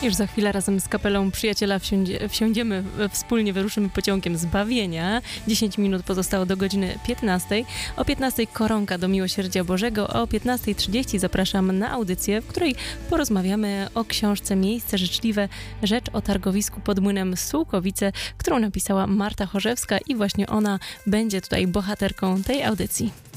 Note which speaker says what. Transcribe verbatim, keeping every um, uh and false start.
Speaker 1: Już za chwilę razem z kapelą Przyjaciela wsiądzie, wsiądziemy, wspólnie wyruszymy pociągiem Zbawienia. dziesięć minut pozostało do godziny piętnastej. O piętnastej koronka do Miłosierdzia Bożego, a o piętnasta trzydzieści zapraszam na audycję, w której porozmawiamy o książce Miejsce Życzliwe, rzecz o targowisku pod młynem Sułkowice, którą napisała Marta Chorzewska i właśnie ona będzie tutaj bohaterką tej audycji.